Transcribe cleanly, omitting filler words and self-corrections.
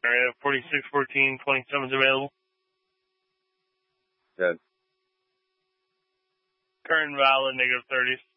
All right, 4614, 27's available. Good. Current valid, -30s.